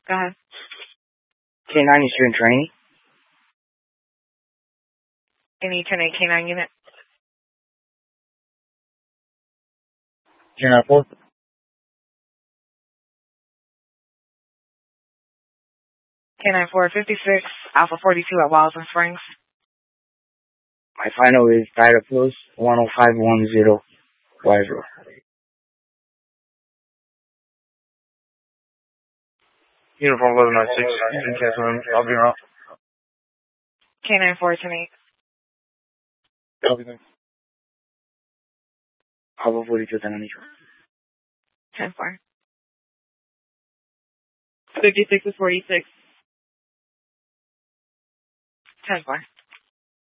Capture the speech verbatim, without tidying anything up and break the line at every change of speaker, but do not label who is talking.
Go ahead.
K nine is doing training.
Any ten eight K nine unit.
K nine four.
K nine four fifty-six, Alpha forty-two at Walls and Springs.
My final is Data Plus one oh five one zero Wise Road.
Uniform eleven ninety-six, in Castle, I'll be around.
K nine four ten eight.
Everything.
Alpha forty-two ten
ten four. fifty-six is forty-six. ten four.